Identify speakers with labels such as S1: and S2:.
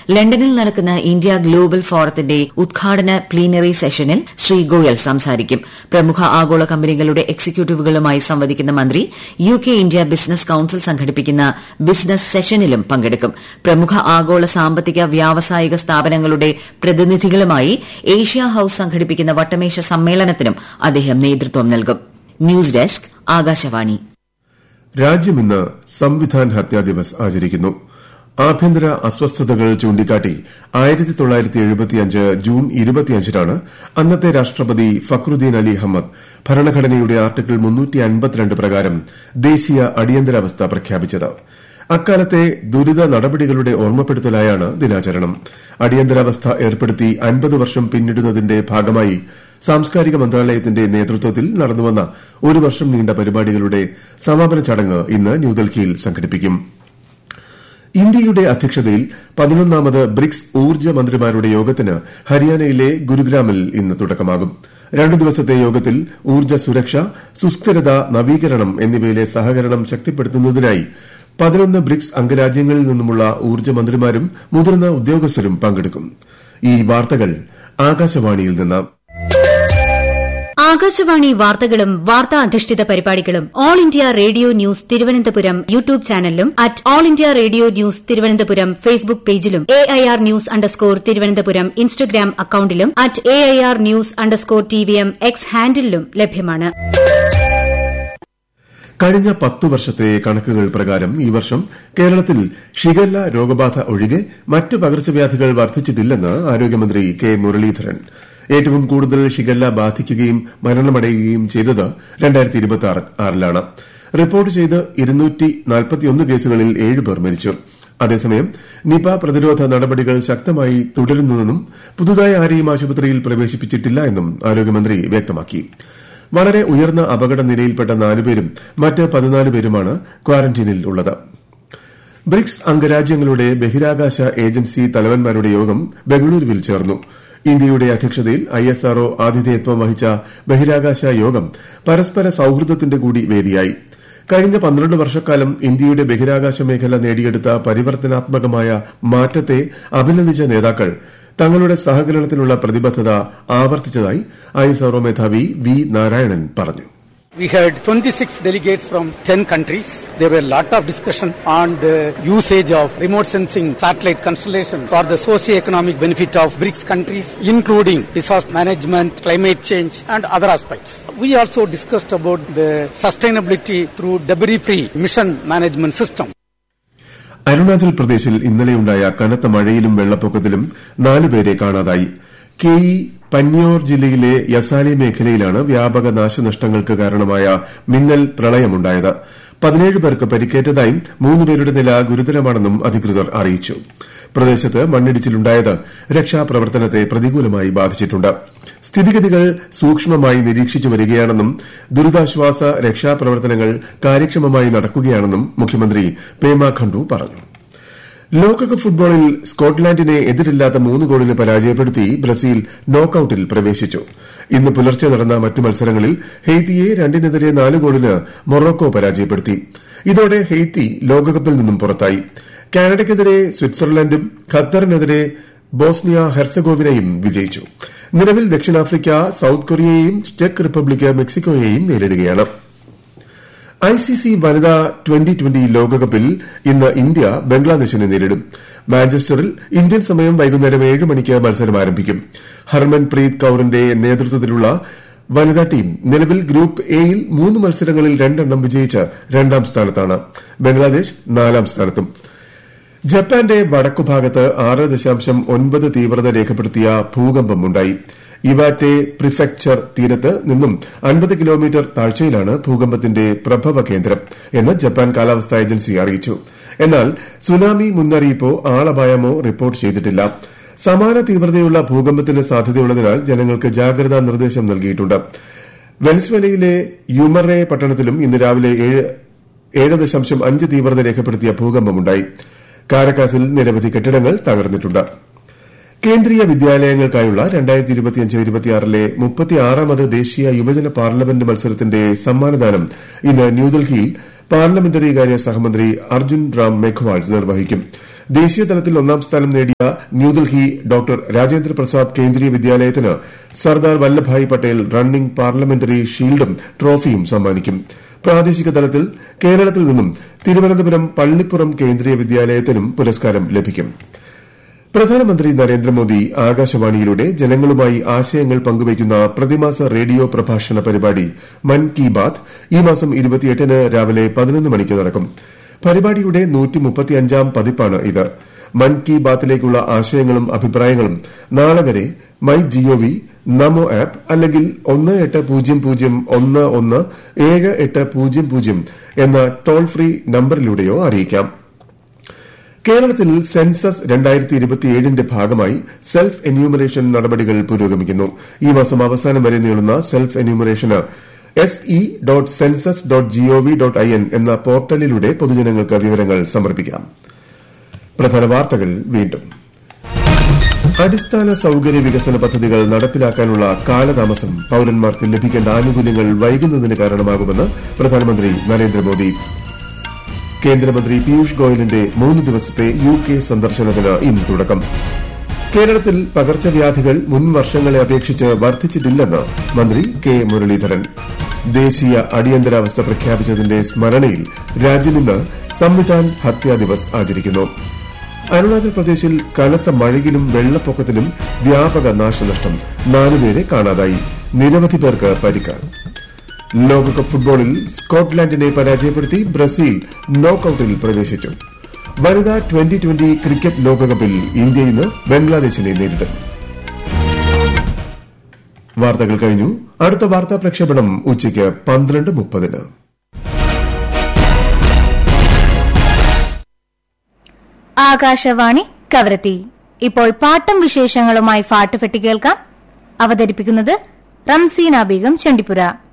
S1: ലണ്ടനിൽ നടക്കുന്ന India global ഫോറത്തിന്റെ ഉദ്ഘാടന പ്ലീനറി സെഷനിൽ ശ്രീ ഗോയൽ സംസാരിക്കും. പ്രമുഖ ആഗോള കമ്പനികളുടെ എക്സിക്യൂട്ടീവുകളുമായി സംവദിക്കുന്ന മന്ത്രി UK ഇന്ത്യ ബിസിനസ് കൌൺസിൽ സംഘടിപ്പിക്കുന്ന ബിസിനസ് സെഷനിലും പങ്കെടുക്കും. പ്രമുഖ ആഗോള സാമ്പത്തിക വ്യാവസായിക സ്ഥാപനങ്ങളുടെ പ്രതിനിധികളുമായി ഏഷ്യ ഹൌസ് സംഘടിപ്പിക്കുന്ന വട്ടമേശ സമ്മേളനത്തിനും അദ്ദേഹം നേതൃത്വം നൽകും. News desk Akashvani.
S2: രാജ്യം ഇന്ന് സംവിധാൻ ഹത്യാ ദിവസ് ആചരിക്കുന്നു. ആഭ്യന്തര അസ്വസ്ഥതകൾ ചൂണ്ടിക്കാട്ടി 1975 ജൂൺ 25-നാണ് അന്നത്തെ രാഷ്ട്രപതി ഫക്രുദ്ദീൻ അലി അഹമ്മദ് ഭരണഘടനയുടെ ആർട്ടിക്കിൾ 352 പ്രകാരം ദേശീയ അടിയന്തരാവസ്ഥ പ്രഖ്യാപിച്ചത്. അക്കാലത്തെ ദുരിത നടപടികളുടെ ഓർമ്മപ്പെടുത്തലായാണ് ദിനാചരണം. അടിയന്തരാവസ്ഥ ഏർപ്പെടുത്തി 50 വർഷം പിന്നിടുന്നതിന്റെ ഭാഗമായി സാംസ്കാരിക മന്ത്രാലയത്തിന്റെ നേതൃത്വത്തിൽ നടന്നുവന്ന ഒരു വർഷം നീണ്ട പരിപാടികളുടെ സമാപന ചടങ്ങ് ഇന്ന് ന്യൂഡൽഹിയിൽ സംഘടിപ്പിക്കും. ഇന്ത്യയുടെ അധ്യക്ഷതയിൽ 11ാമത് ബ്രിക്സ് ഊർജ്ജ മന്ത്രിമാരുടെ യോഗത്തിന് ഹരിയാനയിലെ ഗുരുഗ്രാമിൽ ഇന്ന് തുടക്കമാകും. 2 ദിവസത്തെ യോഗത്തിൽ ഊർജ്ജ സുരക്ഷ, സുസ്ഥിരത, നവീകരണം എന്നിവയിലെ സഹകരണം ശക്തിപ്പെടുത്തുന്നതിനായി 11 ബ്രിക്സ് അംഗരാജ്യങ്ങളിൽ നിന്നുമുള്ള ഊർജ്ജ മന്ത്രിമാരും മുതിർന്ന ഉദ്യോഗസ്ഥരും പങ്കെടുക്കും. ഈ വാർത്തകൾ ആകാശവാണിയിൽ നിന്ന്.
S3: ആകാശവാണി വാർത്തകളും വാർത്താ അധിഷ്ഠിത പരിപാടികളും all India radio news Thiruvananthapuram YouTube ചാനലിലും at all India radio news Thiruvananthapuram Facebook പേജിലും AIR ന്യൂസ് _ ഇൻസ്റ്റഗ്രാം അക്കൌണ്ടിലും at AIR news _ TVM X ഹാൻഡിലും ലഭ്യമാണ്.
S2: കഴിഞ്ഞ 10 വർഷത്തെ കണക്കുകൾ പ്രകാരം ഈ വർഷം കേരളത്തിൽ ഷിഗല്ല രോഗബാധ ഒഴികെ മറ്റ് പകർച്ചവ്യാധികൾ വർദ്ധിച്ചിട്ടില്ലെന്ന് ആരോഗ്യമന്ത്രി കെ മുരളീധരൻ. ഏറ്റവും കൂടുതൽ ഷിഗല്ല ബാധിക്കുകയും മരണമടയുകയും ചെയ്തത് 2026-ലാണ്. റിപ്പോർട്ട് ചെയ്ത് 241 കേസുകളിൽ 7 പേർ മരിച്ചു. അതേസമയം നിപ പ്രതിരോധ നടപടികൾ ശക്തമായി തുടരുന്നുവെന്നും പുതുതായി ആരെയും ആശുപത്രിയിൽ പ്രവേശിപ്പിച്ചിട്ടില്ല എന്നും ആരോഗ്യമന്ത്രി വ്യക്തമാക്കി. വളരെ ഉയർന്ന അപകട നിലയിൽപ്പെട്ട 4 പേരും മറ്റ് 14 പേരുമാണ് ക്വാറന്റീനിൽ ഉള്ളത്. ബ്രിക്സ് അംഗരാജ്യങ്ങളുടെ ബഹിരാകാശ ഏജൻസി തലവന്മാരുടെ യോഗം ബംഗളൂരുവിൽ ചേർന്നു. ഇന്ത്യയുടെ അധ്യക്ഷതയിൽ ISRO ആതിഥേയത്വം വഹിച്ച ബഹിരാകാശ യോഗം പരസ്പര സൌഹൃദത്തിന്റെ കൂടി വേദിയായി. കഴിഞ്ഞ 12 വർഷക്കാലം ഇന്ത്യയുടെ ബഹിരാകാശ മേഖല നേടിയെടുത്ത പരിവർത്തനാത്മകമായ മാറ്റത്തെ അഭിനന്ദിച്ച നേതാക്കൾ തങ്ങളുടെ സഹകരണത്തിനുള്ള പ്രതിബദ്ധത ആവർത്തിച്ചതായി ISRO മേധാവി V. നാരായണൻ പറഞ്ഞു.
S4: We had 26 delegates from 10 countries. There were a lot of discussion on the usage of remote sensing satellite constellation for the socio-economic benefit of BRICS countries, including disaster management, climate change and other aspects. We also discussed about the sustainability through debris-free mission management system.
S2: Arunachal പ്രദേശിൽ ഇന്നലെയുണ്ടായ കനത്ത മഴയിലും വെള്ളപ്പൊക്കത്തിലും 4 പേരെ കാണാതായി. പന്യോർ ജില്ലയിലെ യസാലി മേഖലയിലാണ് വ്യാപക നാശനഷ്ടങ്ങൾക്ക് കാരണമായ മിന്നൽ പ്രളയമുണ്ടായത്. 17 പേർക്ക് പരിക്കേറ്റതായും 3 പേരുടെ നില ഗുരുതരമാണെന്നും അധികൃതർ അറിയിച്ചു. പ്രദേശത്ത് മണ്ണിടിച്ചിലുണ്ടായത് രക്ഷാപ്രവർത്തനത്തെ പ്രതികൂലമായി ബാധിച്ചിട്ടുണ്ട്. സ്ഥിതിഗതികൾ സൂക്ഷ്മമായി നിരീക്ഷിച്ചു വരികയാണെന്നും ദുരിതാശ്വാസ രക്ഷാപ്രവർത്തനങ്ങൾ കാര്യക്ഷമമായി നടക്കുകയാണെന്നും മുഖ്യമന്ത്രി പേമ ഖണ്ഡു പറഞ്ഞു. ലോകകപ്പ് ഫുട്ബോളിൽ സ്കോട്ട്ലാൻഡിനെ എതിരില്ലാത്ത 3 ഗോളിന് പരാജയപ്പെടുത്തി ബ്രസീൽ നോക്കൌട്ടിൽ പ്രവേശിച്ചു. ഇന്ന് പുലർച്ചെ നടന്ന മറ്റ് മത്സരങ്ങളിൽ ഹെയ്ത്തിയെ 2-4 ഗോളിന് മൊറോക്കോ പരാജയപ്പെടുത്തി. ഇതോടെ ഹെയ്ത്തി ലോകകപ്പിൽ നിന്നും പുറത്തായി. കാനഡയ്ക്കെതിരെ സ്വിറ്റ്സർലൻഡും ഖത്തറിനെതിരെ ബോസ്നിയ ഹെർസഗോവിനയും വിജയിച്ചു. നിലവിൽ ദക്ഷിണാഫ്രിക്ക സൌത്ത് കൊറിയയെയും ചെക്ക് റിപ്പബ്ലിക് മെക്സിക്കോയെയും നേരിടുകയാണ്. ICC വനിതാ 2020 ലോകകപ്പിൽ ഇന്ന് ഇന്ത്യ ബംഗ്ലാദേശിനെ നേരിടും. മാഞ്ചസ്റ്ററിൽ ഇന്ത്യൻ സമയം വൈകുന്നേരം 7 മണിക്ക് മത്സരം ആരംഭിക്കും. ഹർമൻപ്രീത് കൌറിന്റെ നേതൃത്വത്തിലുള്ള വനിതാ ടീം നിലവിൽ ഗ്രൂപ്പ് എയിൽ 3 മത്സരങ്ങളിൽ 2 വിജയിച്ച് 2ാം സ്ഥാനത്താണ്. ബംഗ്ലാദേശ് 4ാം സ്ഥാനത്തും. ജപ്പാന്റെ വടക്കുഭാഗത്ത് 6.9 തീവ്രത രേഖപ്പെടുത്തിയ ഭൂകമ്പമുണ്ടായി. ഇവാറ്റെ പ്രിഫെക്ചർ തീരത്ത് നിന്നും 50 കിലോമീറ്റർ താഴ്ചയിലാണ് ഭൂകമ്പത്തിന്റെ പ്രഭവ കേന്ദ്രം എന്ന് ജപ്പാൻ കാലാവസ്ഥാ ഏജൻസി അറിയിച്ചു. എന്നാൽ സുനാമി മുന്നറിയിപ്പോ ആളപായമോ റിപ്പോർട്ട് ചെയ്തിട്ടില്ല. സമാന തീവ്രതയുള്ള ഭൂകമ്പത്തിന് സാധ്യതയുള്ളതിനാൽ ജനങ്ങൾക്ക് ജാഗ്രതാ നിർദ്ദേശം നൽകിയിട്ടുണ്ട്. വെനസ്വേലയിലെ യുമറെ പട്ടണത്തിലും ഇന്ന് രാവിലെ 7.5 തീവ്രത രേഖപ്പെടുത്തിയ ഭൂകമ്പമുണ്ടായി. കാരക്കാസിൽ നിരവധി കെട്ടിടങ്ങൾ തകർന്നിട്ടുണ്ട്. കേന്ദ്രീയ വിദ്യാലയങ്ങൾക്കായുള്ള 2025-26 36ാമത് ദേശീയ യുവജന പാർലമെന്റ് മത്സരത്തിന്റെ സമ്മാനദാനം ഇന്ന് ന്യൂഡൽഹിയിൽ പാർലമെന്ററി കാര്യ സഹമന്ത്രി അർജുൻ റാം മേഘ്വാൾ നിർവഹിക്കും. ദേശീയതലത്തിൽ ഒന്നാം സ്ഥാനം നേടിയ ന്യൂഡൽഹി ഡോക്ടർ രാജേന്ദ്ര പ്രസാദ് കേന്ദ്രീയ വിദ്യാലയത്തിന് സർദാർ വല്ലഭായ് പട്ടേൽ റണ്ണിംഗ് പാർലമെന്ററി ഷീൽഡും ട്രോഫിയും സമ്മാനിക്കും. പ്രാദേശിക തലത്തിൽ കേരളത്തിൽ നിന്നും തിരുവനന്തപുരം പള്ളിപ്പുറം കേന്ദ്രീയ വിദ്യാലയത്തിനും പുരസ്കാരം ലഭിക്കും. പ്രധാനമന്ത്രി നരേന്ദ്രമോദി ആകാശവാണിയിലൂടെ ജനങ്ങളുമായി ആശയങ്ങൾ പങ്കുവയ്ക്കുന്ന പ്രതിമാസ റേഡിയോ പ്രഭാഷണ പരിപാടി മൻ കി ബാത് ഈ മാസം 28-ന് രാവിലെ 11 മണിക്ക് നടക്കും. പരിപാടിയുടെ 135-ാം പതിപ്പാണ് ഇത്. മൻ കി ബാത്തിലേക്കുള്ള ആശയങ്ങളും അഭിപ്രായങ്ങളും നാളെ വരെ മൈ ജിഒവി, നമോ ആപ്പ് അല്ലെങ്കിൽ 1800117800 എന്ന ടോൾ ഫ്രീ നമ്പറിലൂടെയോ അറിയിക്കാം. കേരളത്തിൽ സെൻസസ് 2027ന്റെ ഭാഗമായി സെൽഫ് എന്യൂമറേഷൻ നടപടികൾ പുരോഗമിക്കുന്നു. ഈ മാസം അവസാനം വരെ നീളുന്ന സെൽഫ് എന്യൂമറേഷന് se.census.gov.in എന്ന പോർട്ടലിലൂടെ പൊതുജനങ്ങൾക്ക് വിവരങ്ങൾ സമർപ്പിക്കാം. പ്രധാന വാർത്തകൾ വീണ്ടും. അടിസ്ഥാന സൌകര്യ വികസന പദ്ധതികൾ നടപ്പിലാക്കാനുള്ള കാലതാമസം പൌരന്മാർക്ക് ലഭിക്കേണ്ട ആനുകൂല്യങ്ങൾ വൈകുന്നതിന് കാരണമാകുമെന്ന് പ്രധാനമന്ത്രി നരേന്ദ്രമോദി. കേന്ദ്രമന്ത്രി പീയൂഷ് ഗോയലിന്റെ 3 ദിവസത്തെ UK സന്ദർശനത്തിന് ഇന്ന് തുടക്കം. കേരളത്തിൽ പകർച്ചവ്യാധികൾ മുൻ വർഷങ്ങളെ അപേക്ഷിച്ച് വർദ്ധിച്ചിട്ടില്ലെന്ന് മന്ത്രി കെ മുരളീധരൻ. ദേശീയ അടിയന്തരാവസ്ഥ പ്രഖ്യാപിച്ചതിന്റെ സ്മരണയിൽ രാജ്യം ഇന്ന് സംവിധാൻ ഹത്യാ ദിവസ് ആചരിക്കുന്നു. അരുണാചൽ പ്രദേശിൽ കനത്ത മഴയിലും വെള്ളപ്പൊക്കത്തിലും വ്യാപക നാശനഷ്ടം. 4 പേരെ കാണാതായി. നിരവധി പേർക്ക് പരിക്ക്. ലോകകപ്പ് ഫുട്ബോളിൽ സ്കോട്ട്ലാൻഡിനെ പരാജയപ്പെടുത്തി ബ്രസീൽ നോക്കൌട്ടിൽ പ്രവേശിച്ചു. വനിതാ 2020 ക്രിക്കറ്റ് ലോകകപ്പിൽ ഇന്ത്യ ഇന്ന് ബംഗ്ലാദേശിനെ നേരിടും. വാർത്തകൾ കഴിഞ്ഞു. അടുത്ത വാർത്താ പ്രക്ഷേപണം ഉച്ചയ്ക്ക് 12:30.
S5: ആകാശവാണി കവരത്തി. ഇപ്പോൾ പാട്ടും വിശേഷങ്ങളുമായി ഫാട്ടുഫെട്ടി കേൾക്കാം. അവതരിപ്പിക്കുന്നത് റംസീന ബീഗം ചണ്ടിപ്പുര.